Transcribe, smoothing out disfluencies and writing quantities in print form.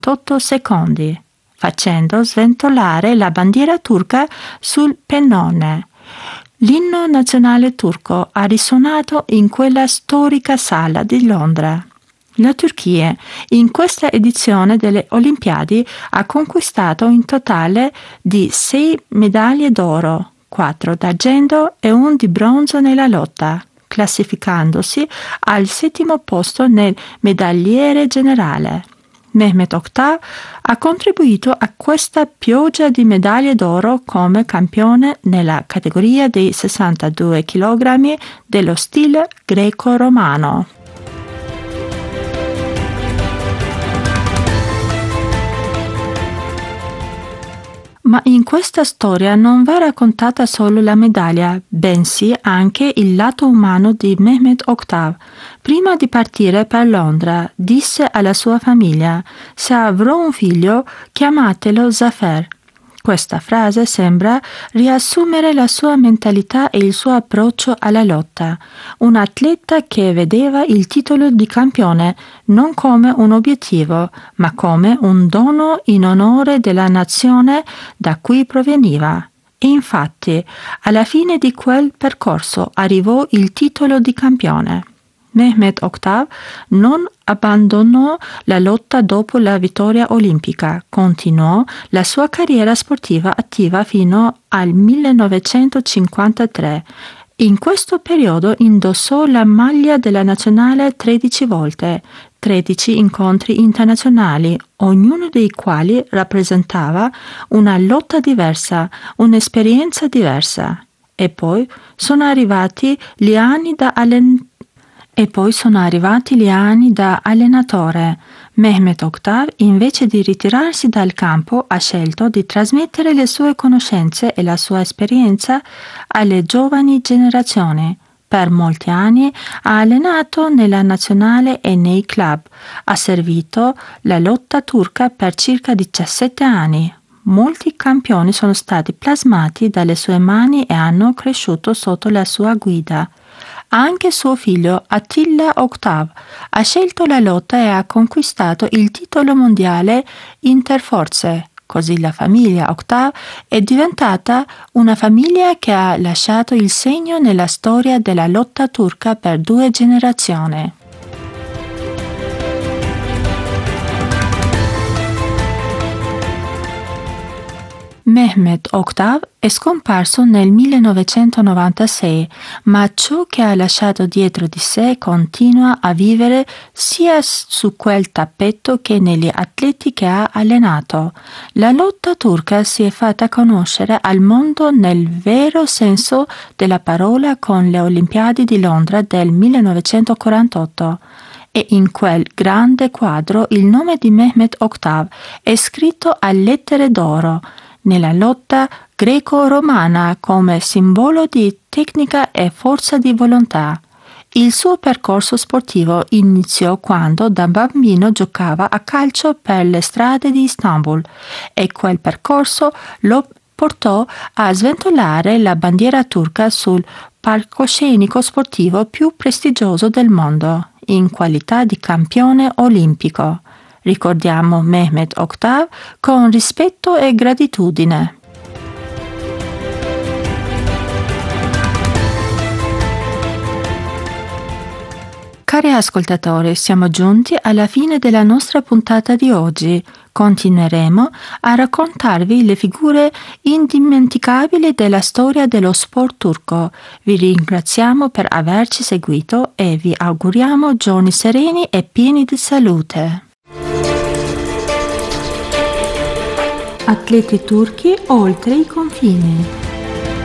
48 secondi, facendo sventolare la bandiera turca sul pennone. L'inno nazionale turco ha risuonato in quella storica sala di Londra. La Turchia, in questa edizione delle Olimpiadi, ha conquistato in totale di 6 medaglie d'oro, 4 d'argento e 1 di bronzo nella lotta, classificandosi al 7° posto nel medagliere generale. Mehmet Oktav ha contribuito a questa pioggia di medaglie d'oro come campione nella categoria dei 62 kg dello stile greco-romano. Ma in questa storia non va raccontata solo la medaglia, bensì anche il lato umano di Mehmet Oktav. Prima di partire per Londra, disse alla sua famiglia: «Se avrò un figlio, chiamatelo Zafer». Questa frase sembra riassumere la sua mentalità e il suo approccio alla lotta. Un atleta che vedeva il titolo di campione non come un obiettivo, ma come un dono in onore della nazione da cui proveniva. E infatti, alla fine di quel percorso arrivò il titolo di campione. Mehmet Oktav non abbandonò la lotta dopo la vittoria olimpica, continuò la sua carriera sportiva attiva fino al 1953. In questo periodo indossò la maglia della nazionale 13 volte, 13 incontri internazionali, ognuno dei quali rappresentava una lotta diversa, un'esperienza diversa. E poi sono arrivati gli anni da allenatore. Mehmet Oktav, invece di ritirarsi dal campo, ha scelto di trasmettere le sue conoscenze e la sua esperienza alle giovani generazioni. Per molti anni ha allenato nella nazionale e nei club. Ha servito la lotta turca per circa 17 anni. Molti campioni sono stati plasmati dalle sue mani e hanno cresciuto sotto la sua guida. Anche suo figlio Attila Oktav ha scelto la lotta e ha conquistato il titolo mondiale interforze. Così la famiglia Oktav è diventata una famiglia che ha lasciato il segno nella storia della lotta turca per 2 generazioni. Mehmet Oktav è scomparso nel 1996, ma ciò che ha lasciato dietro di sé continua a vivere sia su quel tappeto che negli atleti che ha allenato. La lotta turca si è fatta conoscere al mondo nel vero senso della parola con le Olimpiadi di Londra del 1948. E in quel grande quadro il nome di Mehmet Oktav è scritto a lettere d'oro nella lotta greco-romana come simbolo di tecnica e forza di volontà. Il suo percorso sportivo iniziò quando da bambino giocava a calcio per le strade di Istanbul e quel percorso lo portò a sventolare la bandiera turca sul palcoscenico sportivo più prestigioso del mondo, in qualità di campione olimpico. Ricordiamo Mehmet Oktav con rispetto e gratitudine. Cari ascoltatori, siamo giunti alla fine della nostra puntata di oggi. Continueremo a raccontarvi le figure indimenticabili della storia dello sport turco. Vi ringraziamo per averci seguito e vi auguriamo giorni sereni e pieni di salute. Atleti turchi oltre i confini.